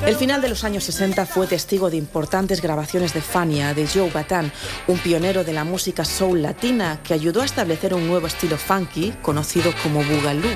El final de los años 60 fue testigo de importantes grabaciones de Fania, de Joe Bataan, un pionero de la música soul latina que ayudó a establecer un nuevo estilo funky conocido como Boogaloo.